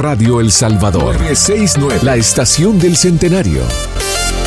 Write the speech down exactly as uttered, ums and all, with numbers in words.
Radio El Salvador. nueve sesenta y nueve, la estación del centenario.